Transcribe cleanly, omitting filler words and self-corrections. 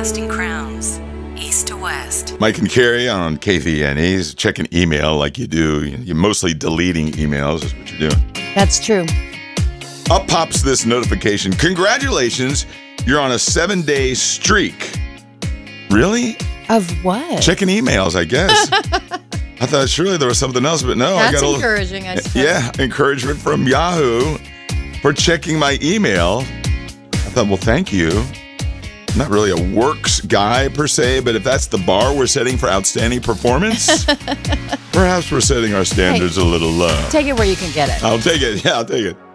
casting crowns, east to west. Mike and Carrie on KVNE's checking email like you do. You're mostly deleting emails is what you're doing. That's true. Up pops this notification. Congratulations, you're on a 7-day streak. Really? Of what? Checking emails, I guess. I thought surely there was something else, but no. That's I got encouraging, I suppose. Yeah, encouragement from Yahoo for checking my email. I thought, well, thank you. I'm not really a works guy per se, but if that's the bar we're setting for outstanding performance, perhaps we're setting our standards a little low. Take it where you can get it. I'll take it. Yeah, I'll take it.